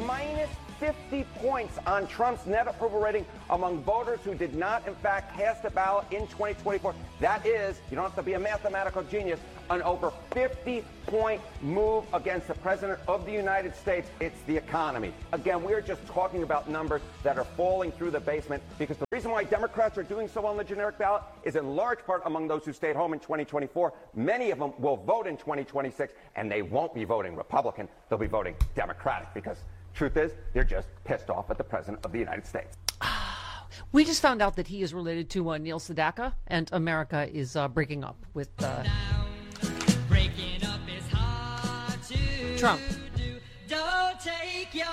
minus 50 points on Trump's net approval rating among voters who did not, in fact, cast a ballot in 2024. That is, you don't have to be a mathematical genius, an over 50-point move against the President of the United States. It's the economy. Again, we're just talking about numbers that are falling through the basement, because the reason why Democrats are doing so well on the generic ballot is in large part among those who stayed home in 2024. Many of them will vote in 2026, and they won't be voting Republican. They'll be voting Democratic, because truth is, they're just pissed off at the President of the United States. We just found out that he is related to Neil Sedaka, and America is breaking up with Breaking up is hard to Trump. do. Don't take your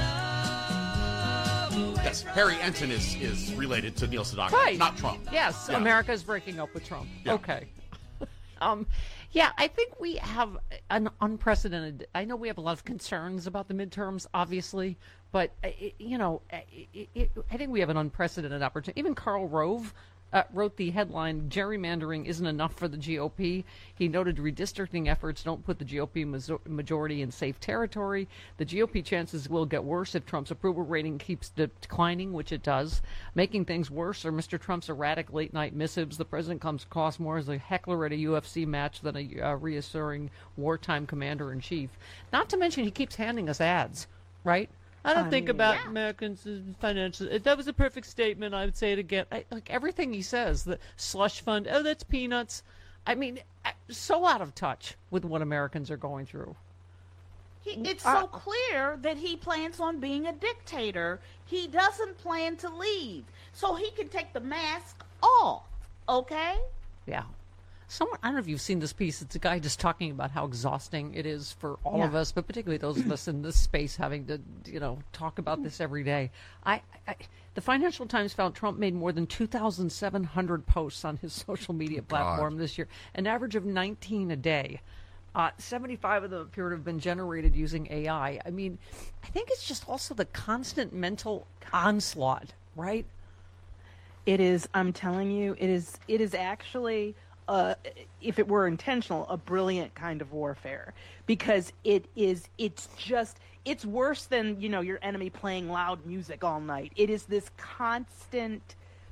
love away. Yes, Harry Ensign is related to Neil Sedaka, Right. not Trump. Yes, Yeah. America is breaking up with Trump. Yeah. Okay. Yeah, I think we have an unprecedented. I know we have a lot of concerns about the midterms, obviously, but I think we have an unprecedented opportunity. Even Karl Rove wrote the headline, "Gerrymandering isn't enough for the GOP." He noted redistricting efforts don't put the GOP majority in safe territory. The GOP chances will get worse if Trump's approval rating keeps declining, which it does. Making things worse are Mr. Trump's erratic late-night missives. The president comes across more as a heckler at a UFC match than a reassuring wartime commander-in-chief. Not to mention he keeps handing us ads, right? I don't think about Americans' financial. If that was a perfect statement, I would say it again. Like everything he says, the slush fund, oh, that's peanuts. I mean, so out of touch with what Americans are going through. It's so clear that he plans on being a dictator. He doesn't plan to leave, so he can take the mask off, okay? Yeah. Someone, I don't know if you've seen this piece. It's a guy just talking about how exhausting it is for all of us, but particularly those of us in this space having to, talk about this every day. The Financial Times found Trump made more than 2,700 posts on his social media platform this year, an average of 19 a day. 75 of them appear to have been generated using AI. I mean, I think it's just also the constant mental onslaught, right? It is. I'm telling you, it is actually. If it were intentional, a brilliant kind of warfare, because it's worse than, your enemy playing loud music all night. It is this constant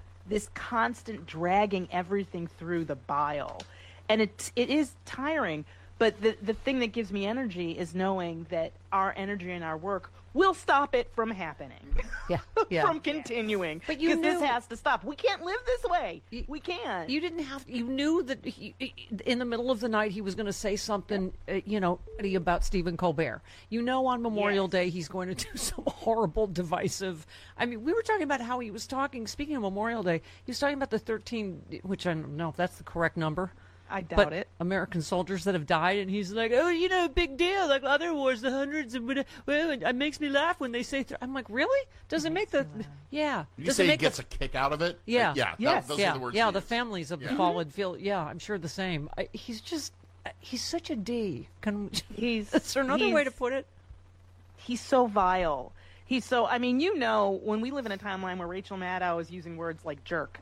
dragging everything through the bile. And it is tiring. But the thing that gives me energy is knowing that our energy and our work will stop it from happening. From continuing. But because this has to stop. We can't live this way. We can't. You knew that in the middle of the night he was going to say something, about Stephen Colbert. On Memorial Day he's going to do some horrible, divisive. I mean, we were talking about how he was talking. Speaking of Memorial Day, he was talking about the 13, which I don't know if that's the correct number. I doubt it. American soldiers that have died, and he's like, oh, big deal. Like other wars, the hundreds, and it makes me laugh when they say. I'm like, really? Does it make the? Yeah. Did you say he gets a kick out of it? Yeah. Those are the words. Yeah, the families of the fallen feel. Yeah, I'm sure the same. He's such a D. Is there another way to put it? He's so vile. When we live in a timeline where Rachel Maddow is using words like jerk.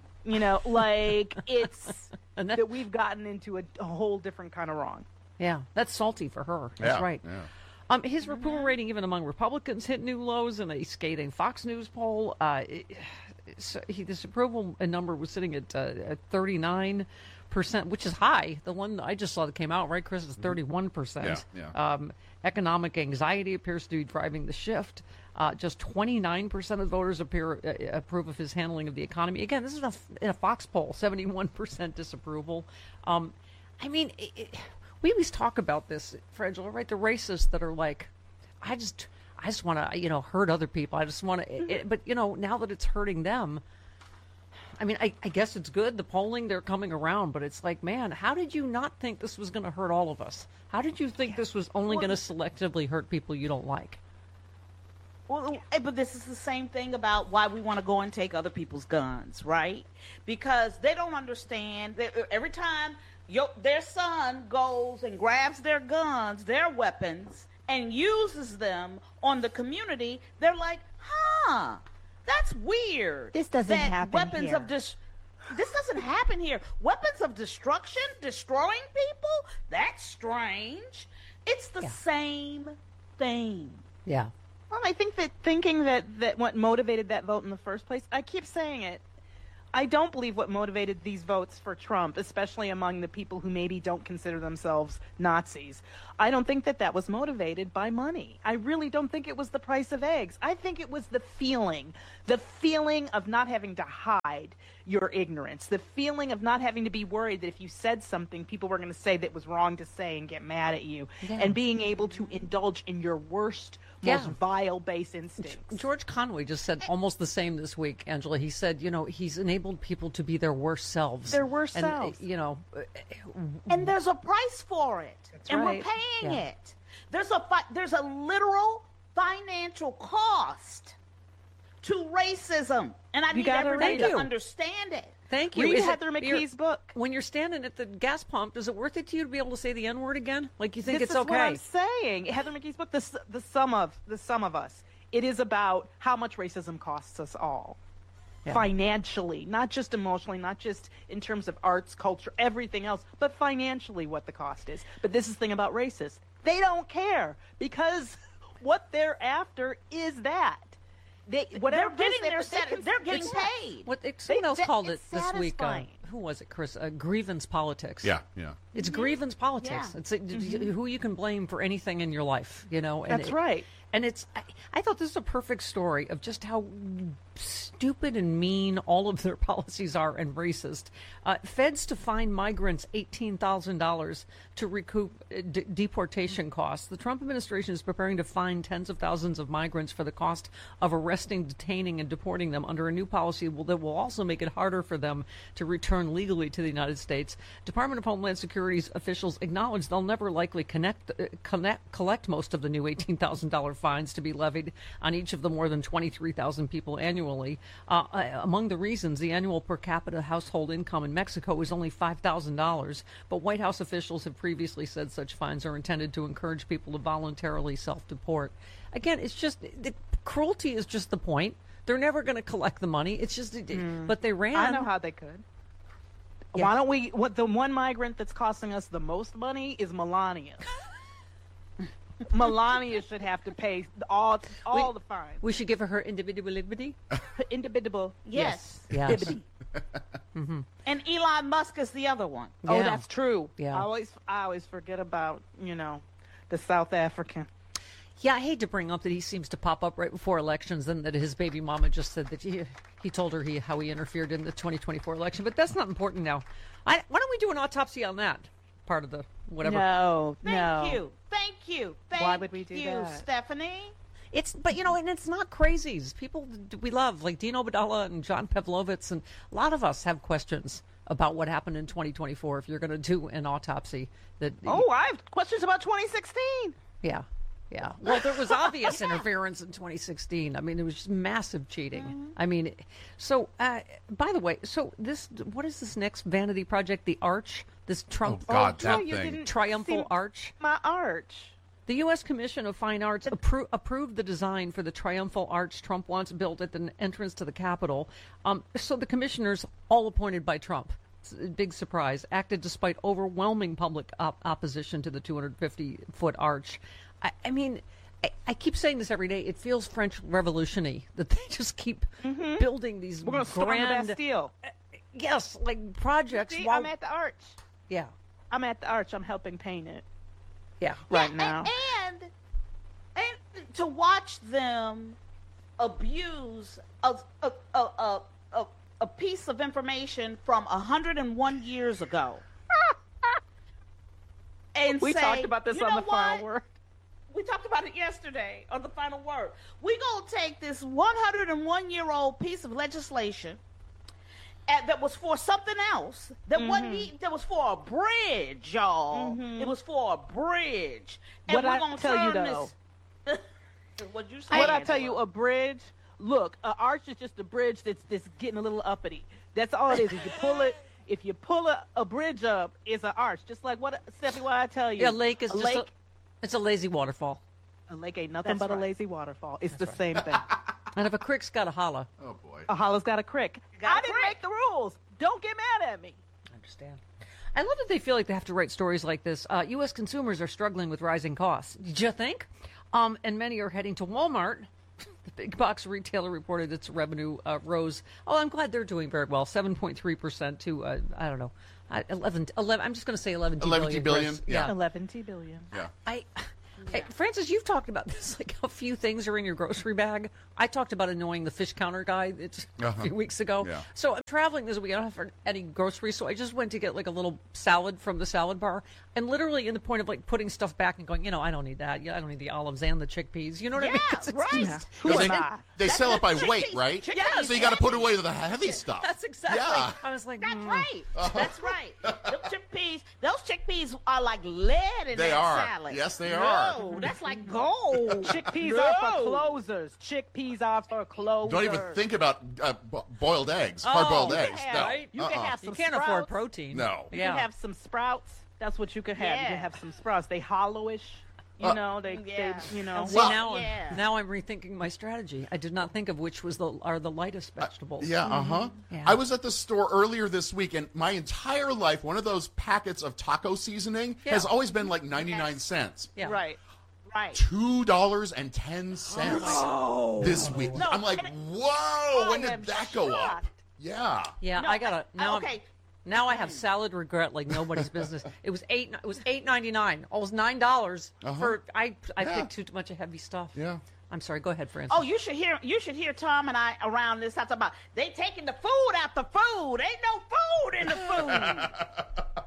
It's that we've gotten into a whole different kind of wrong. Yeah, that's salty for her. That's right. Yeah. His approval rating, even among Republicans, hit new lows in a scathing Fox News poll. This approval number was sitting at 39%, which is high. The one I just saw that came out, right, Chris, is 31%. Yeah. Economic anxiety appears to be driving the shift. Just 29% of voters approve of his handling of the economy. Again, this is in a Fox poll, 71% disapproval. We always talk about this, Frangela, right? The racists that are like, I just want to, hurt other people. I just want to, but now that it's hurting them, I guess it's good. The polling, they're coming around, but it's like, man, how did you not think this was going to hurt all of us? How did you think this was only going to selectively hurt people you don't like? Well, but this is the same thing about why we want to go and take other people's guns, right? Because they don't understand that every time their son goes and grabs their guns, their weapons, and uses them on the community, they're like, that's weird. This doesn't happen here. This doesn't happen here. Weapons of destruction, destroying people? That's strange. It's the same thing. Yeah. Well, I think that thinking that what motivated that vote in the first place, I keep saying it. I don't believe what motivated these votes for Trump, especially among the people who maybe don't consider themselves Nazis. I don't think that was motivated by money. I really don't think it was the price of eggs. I think it was the feeling of not having to hide your ignorance, the feeling of not having to be worried that if you said something, people were going to say that was wrong to say and get mad at you, and being able to indulge in your worst, most vile base instincts. George Conway just said almost the same this week, Angela. He said, he's enabled people to be their worst selves. Their worst selves. And there's a price for it. That's and right. we're paying it. There's a literal financial cost to racism. And I need everybody to understand it. Thank you. Read Heather McKee's book. When you're standing at the gas pump, is it worth it to you to be able to say the N-word again? Like you think This it's is okay? what I'm saying. Heather McKee's book, the sum of us. It is about how much racism costs us all. Yeah. Financially, not just emotionally, not just in terms of arts, culture, everything else, but financially what the cost is. But this is the thing about racists. They don't care because what they're after is that. They're getting paid. Someone else called it this week. satisfying. Who was it, Chris? Grievance politics. Yeah. It's grievance politics. Yeah. It's who you can blame for anything in your life, And That's right. And I thought this was a perfect story of just how stupid and mean all of their policies are and racist. Feds to fine migrants $18,000 to recoup deportation costs. The Trump administration is preparing to fine tens of thousands of migrants for the cost of arresting, detaining, and deporting them under a new policy that will also make it harder for them to return legally to the United States. Department of Homeland Security's officials acknowledge they'll never likely collect most of the new $18,000 fines to be levied on each of the more than 23,000 people annually. Among the reasons, the annual per capita household income in Mexico is only $5,000, but White House officials have previously said such fines are intended to encourage people to voluntarily self-deport. Again, it's just, the cruelty is just the point. They're never going to collect the money. It's just, but they ran. I know how they could. Yeah. Why don't the one migrant that's costing us the most money is Melania. Melania should have to pay all the fines. We should give her individuality. Individual. Yes. Mm-hmm. And Elon Musk is the other one. Oh, Yeah. that's true. Yeah. I always forget about, the South African. Yeah, I hate to bring up that he seems to pop up right before elections and that his baby mama just said that he told her how he interfered in the 2024 election. But that's not important now. Why don't we do an autopsy on that part of the whatever? No. Thank you. Why would we do you, that? Stephanie? But and it's not crazies. People we love, like Dean Obeidallah and John Pavlovitz, and a lot of us have questions about what happened in 2024 if you're going to do an autopsy. I have questions about 2016. Yeah. Well, there was obvious interference in 2016. I mean, it was just massive cheating. Mm-hmm. I mean, so, by the way, what is this next vanity project, the Arch? This Trump that you thing. didn't triumphal see arch? My arch. The U.S. Commission of Fine Arts approved the design for the triumphal arch Trump wants built at the entrance to the Capitol. So the commissioners, all appointed by Trump, big surprise, acted despite overwhelming public opposition to the 250-foot arch. I mean, I keep saying this every day. It feels French Revolution-y that they just keep building these We're going to storm the grand, Bastille. yes, like projects. See, while, I'm at the arch. yeah, I'm at the arch. I'm helping paint it yeah. right now. And to watch them abuse a piece of information from 101 years ago. And We say, talked about this you on know the final what? word. We talked about it yesterday on the final word. We gonna take this 101-year-old piece of legislation that was for something else. That that was for a bridge, y'all. It was for a bridge. And What we're I gonna tell you, turn though. this. What you say? What I tell you, a bridge. Look, an arch is just a bridge that's getting a little uppity. That's all it is. If you pull it, if you pull a bridge up, it's an arch. Just like Stephanie, what I tell you. Yeah, lake is a just lake. it's a lazy waterfall. A lake ain't nothing That's but a right. lazy waterfall. It's the same thing. And if a creek's got a holla, Oh boy. A hollow's got a crick. Got a I didn't crick. make the rules. Don't get mad at me. I understand. I love that they feel like they have to write stories like this. U.S. consumers are struggling with rising costs. Did you think? And many are heading to Walmart. The big box retailer reported its revenue rose. Oh, I'm glad they're doing very well. 7.3% to, I don't know, 11, I'm just going to say 11 billion, yeah. 11 billion. Yeah. Francis, you've talked about this, like how few things are in your grocery bag. I talked about annoying the fish counter guy a few weeks ago. Yeah. So I'm traveling this week. I don't have any groceries, so I just went to get like a little salad from the salad bar. And literally in the point of like putting stuff back and going, I don't need that. Yeah, I don't need the olives and the chickpeas. You know what I mean? It's right. just- Who They, am I? they sell it by weight, right? Chickpeas. So you got to put away the heavy stuff. That's exactly. Yeah. I was like, That's right. That's right. Those chickpeas are like lead in They that are. salad. Yes, they no, are. that's like gold. Chickpeas No. are for closers. Chickpeas are for closers. Don't even think about boiled eggs, hard-boiled eggs. Yeah, No. right? You can have some you can't sprouts. afford protein. No. You Yeah. can have some sprouts. That's what you could have. You Yeah. can have some sprouts. They hollowish. They Yeah. See, Well- now I'm rethinking my strategy. I did not think of which are the lightest vegetables. Yeah, Yeah. I was at the store earlier this week, and my entire life, one of those packets of taco seasoning has always been like 99 cents. Yeah. Right. Right. $2.10 this week. No, I'm like, and whoa, when I am did that go up? shocked. Yeah. Yeah, No, I gotta now. okay. Now I have salad regret like nobody's business. It was $8.99, almost $9 for. I picked too much of heavy stuff. Yeah. I'm sorry. Go ahead, Francis. Oh, you should hear Tom and I around this talking about they taking the food out the food. Ain't no food in the food.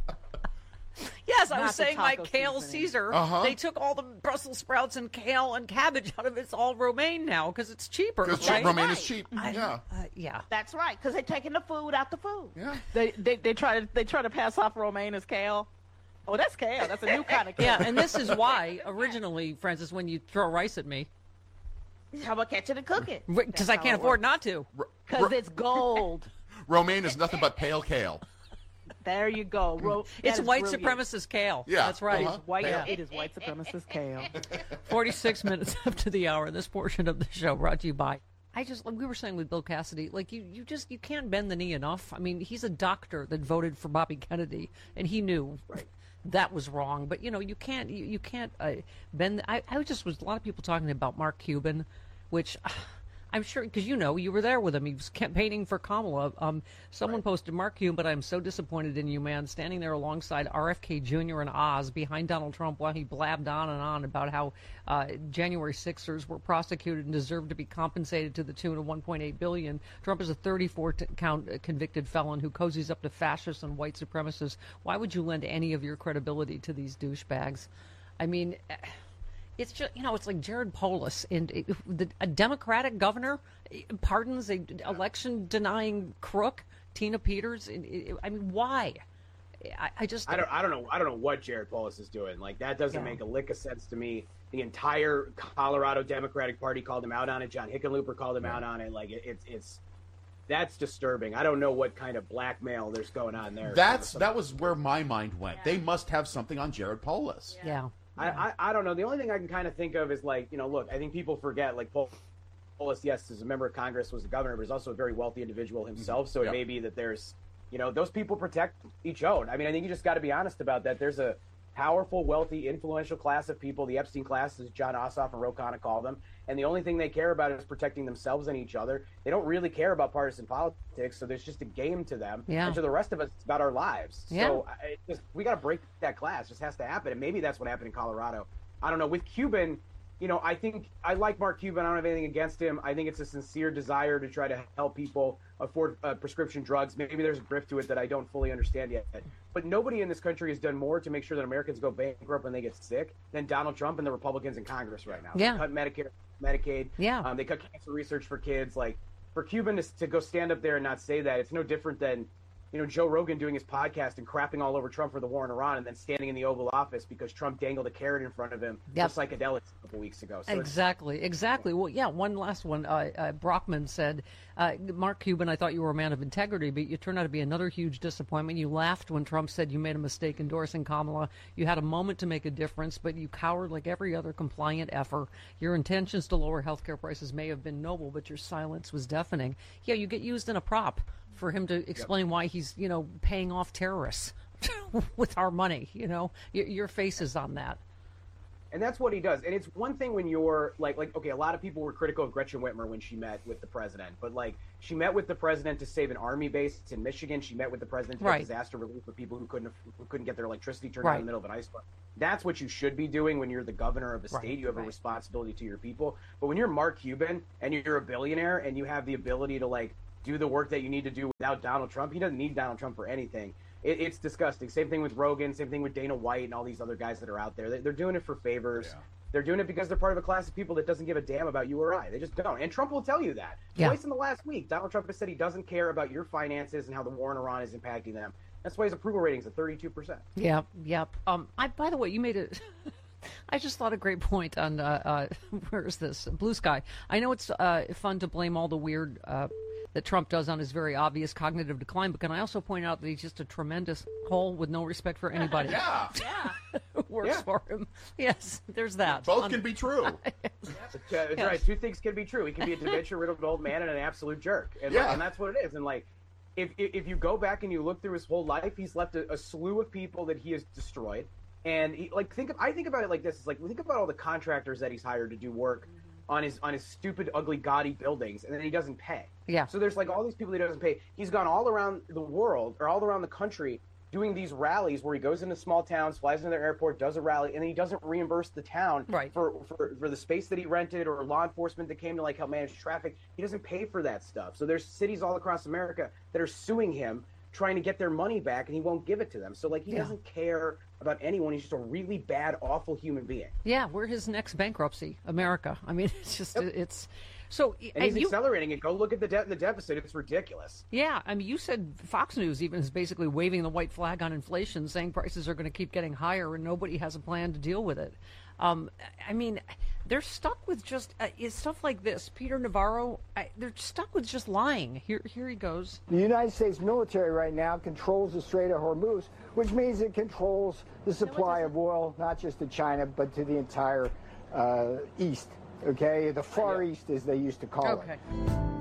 yes, I Not was the saying my taco kale seasoning. Caesar. They took all the Brussels sprouts and kale and cabbage out of it. It's all romaine now because it's cheaper. Because Right? romaine Right. is cheap. I- Yeah. yeah. That's right, because they're taking the food out the food. Yeah. They try to pass off romaine as kale. Oh, that's kale. That's a new kind of kale. Yeah, and this is why originally, Francis, when you throw rice at me, How about catch it and cook it? because I can't afford not to. Because it's gold. Romaine is nothing but pale kale. There you go. It's that is white brilliant. supremacist kale. Yeah, That's right. uh-huh. White. Kale. It is white supremacist kale. 46 minutes after the hour. This portion of the show brought to you by. We were saying with Bill Cassidy, like you can't bend the knee enough. I mean, he's a doctor that voted for Bobby Kennedy, and he knew that was wrong. But you can't bend. I just was a lot of people talking about Mark Cuban, which I'm sure because you were there with him. He was campaigning for Kamala. Someone posted Mark Cuban, I'm so disappointed in you, man. Standing there alongside RFK Jr. and Oz behind Donald Trump while he blabbed on and on about how January 6ers were prosecuted and deserved to be compensated to the tune of $1.8 billion. Trump is a 34-count convicted felon who cozies up to fascists and white supremacists. Why would you lend any of your credibility to these douchebags? I mean. It's just, it's like Jared Polis, and a Democratic governor pardons a election-denying crook, Tina Peters. I mean, why? I don't know what Jared Polis is doing. Like, that doesn't make a lick of sense to me. The entire Colorado Democratic Party called him out on it. John Hickenlooper called him out on it. Like, that's disturbing. I don't know what kind of blackmail there's going on there. That was where my mind went. They must have something on Jared Polis. Yeah. I don't know. The only thing I can kind of think of is like, look, I think people forget like Polis, yes, as a member of Congress, was a governor, but he's also a very wealthy individual himself. So it may be that there's, those people protect each own. I mean, I think you just got to be honest about that. There's a powerful, wealthy, influential class of people, the Epstein class, as John Ossoff and Ro Khanna call them. And the only thing they care about is protecting themselves and each other. They don't really care about partisan politics. So there's just a game to them. Yeah. And to the rest of us, it's about our lives. Yeah. So we got to break that glass. It just has to happen. And maybe that's what happened in Colorado. I don't know. With Cuban, I think I like Mark Cuban. I don't have anything against him. I think it's a sincere desire to try to help people afford prescription drugs. Maybe there's a grift to it that I don't fully understand yet. But nobody in this country has done more to make sure that Americans go bankrupt when they get sick than Donald Trump and the Republicans in Congress right now. Yeah. They cut Medicare, Medicaid. Yeah. They cut cancer research for kids. Like, for Cuban to go stand up there and not say that, it's no different than Joe Rogan doing his podcast and crapping all over Trump for the war in Iran and then standing in the Oval Office because Trump dangled a carrot in front of him for psychedelics a couple weeks ago. So Exactly. Well, yeah, one last one. Brockman said, Mark Cuban, I thought you were a man of integrity, but you turned out to be another huge disappointment. You laughed when Trump said you made a mistake endorsing Kamala. You had a moment to make a difference, but you cowered like every other compliant effer. Your intentions to lower health care prices may have been noble, but your silence was deafening. Yeah, you get used in a prop for him to explain why he's, paying off terrorists with our money, Your face is on that. And that's what he does. And it's one thing when you're like, okay, a lot of people were critical of Gretchen Whitmer when she met with the president, but like she met with the president to save an army base in Michigan. She met with the president to get disaster relief for people who couldn't get their electricity turned on in the middle of an ice storm. That's what you should be doing when you're the governor of a state. You have a responsibility to your people. But when you're Mark Cuban and you're a billionaire and you have the ability to like do the work that you need to do without Donald Trump, he doesn't need Donald Trump for anything. It's disgusting. Same thing with Rogan, same thing with Dana White and all these other guys that are out there. They're doing it for favors. Yeah. They're doing it because they're part of a class of people that doesn't give a damn about you or I. They just don't. And Trump will tell you that. Yeah. Twice in the last week, Donald Trump has said he doesn't care about your finances and how the war in Iran is impacting them. That's why his approval rating's at 32%. Yep. By the way, you made it. I just thought a great point on where is this? Blue Sky. I know it's fun to blame all the weird that Trump does on his very obvious cognitive decline, but can I also point out that he's just a tremendous hole with no respect for anybody? Yeah. Works for him. Yes, there's that. Both can be true. That's right. Two things can be true. He can be a dementia-riddled old man and an absolute jerk. And that's what it is. And like, if you go back and you look through his whole life, he's left a slew of people that he has destroyed. And I think about it like this: it's like, think about all the contractors that he's hired to do work on his stupid, ugly, gaudy buildings, and then he doesn't pay. Yeah. So there's like all these people he doesn't pay. He's gone all around the world or all around the country doing these rallies where he goes into small towns, flies into their airport, does a rally, and then he doesn't reimburse the town for the space that he rented or law enforcement that came to like help manage traffic. He doesn't pay for that stuff. So there's cities all across America that are suing him, trying to get their money back, and he won't give it to them. So like, he doesn't care about anyone. He's just a really bad, awful human being. Yeah, we're his next bankruptcy, America. I mean, it's just it's so. And he's accelerating it. Go look at the debt and the deficit. It's ridiculous. Yeah, I mean, you said Fox News even is basically waving the white flag on inflation, saying prices are going to keep getting higher, and nobody has a plan to deal with it. I mean, they're stuck with just stuff like this. Peter Navarro, they're stuck with just lying. Here he goes. The United States military right now controls the Strait of Hormuz, which means it controls the supply of oil, not just to China, but to the entire East, okay? The Far East, as they used to call it.